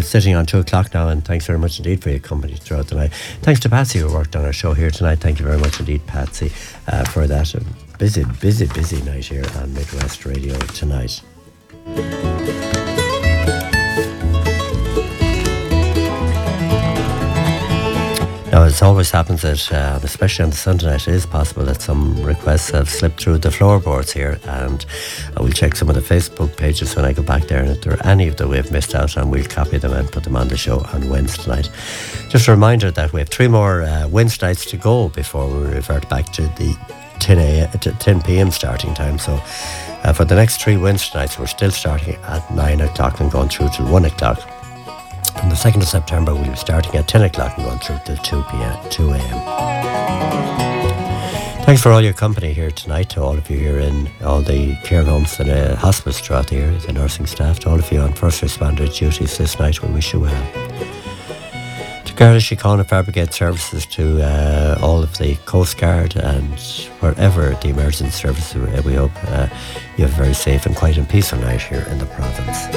sitting on 2 o'clock now, and thanks very much indeed for your company throughout the night. Thanks to Patsy who worked on our show here tonight. Thank you very much indeed, Patsy, for that busy night here on Midwest Radio tonight. Now, as always happens, that especially on the Sunday night, it is possible that some requests have slipped through the floorboards here, and I will check some of the Facebook pages when I go back there, and if there are any that we've missed out on, we'll copy them and put them on the show on Wednesday night. Just a reminder that we have 3 more Wednesday nights to go before we revert back to the 10 p.m. starting time. So for the next 3 Wednesday nights, we're still starting at 9 o'clock and going through till 1 o'clock. On the 2nd of September, we'll be starting at 10 o'clock and going through till 2 a.m. Thanks for all your company here tonight, to all of you here in all the care homes and hospice throughout the area, the nursing staff, to all of you on first responder duties this night, we wish you well. To Garda Síochána Fire Brigade services, to all of the Coast Guard and wherever the emergency services, we hope you have a very safe and quiet and peaceful night here in the province.